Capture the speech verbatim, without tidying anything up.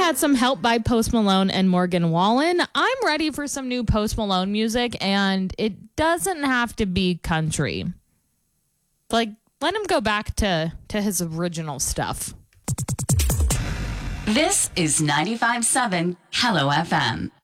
had some help by Post Malone and Morgan Wallen. I'm ready for some new Post Malone music, and it doesn't have to be country. Like, let him go back to, to his original stuff. This is ninety-five point seven Hello F M.